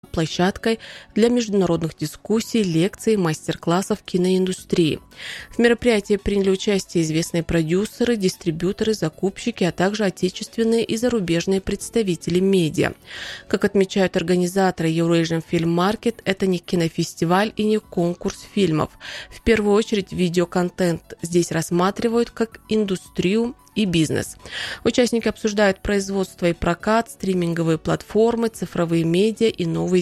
площадкой для международных дискуссий, лекций и мастер-классов киноиндустрии. В мероприятии приняли участие известные продюсеры, дистрибьюторы, закупщики, а также отечественные и зарубежные представители медиа. Как отмечают организаторы Eurasian Film Market, это не кинофестиваль и не конкурс фильмов. В первую очередь видеоконтент здесь рассматривают как индустрию и бизнес. Участники обсуждают производство и прокат, стриминговые платформы, цифровые медиа и новые